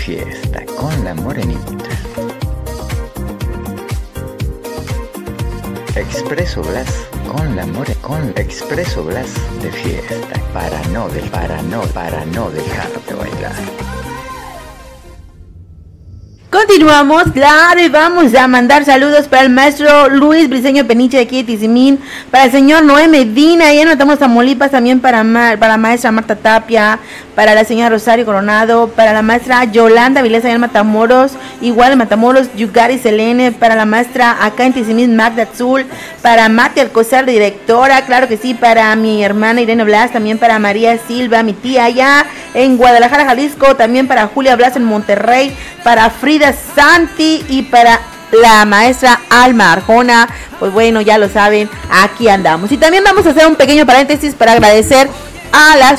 fiesta con la morenita. Expreso Blas con la con Expreso Blas de fiesta para no dejarte bailar. Continuamos, claro, y vamos a mandar saludos para el maestro Luis Briceño Peniche de aquí de Tizimín, para el señor Noé Medina, y anotamos Tamaulipas también para la maestra Marta Tapia, para la señora Rosario Coronado, para la maestra Yolanda Vilesa en Matamoros, igual en Matamoros, Yugari Selene, para la maestra acá en Tizimín Magda Azul, para Mati Alcozar, directora, claro que sí, para mi hermana Irene Blas, también para María Silva, mi tía allá en Guadalajara, Jalisco, también para Julia Blas en Monterrey, para Frida Santi y para la maestra Alma Arjona. Pues bueno, ya lo saben, aquí andamos. Y también vamos a hacer un pequeño paréntesis para agradecer a las